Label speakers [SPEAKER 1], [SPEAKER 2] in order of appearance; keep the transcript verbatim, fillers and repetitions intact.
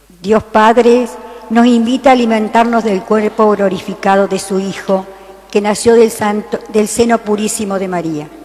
[SPEAKER 1] Dios Padre nos invita a alimentarnos del cuerpo glorificado de su Hijo, que nació del, santo, del seno purísimo de María.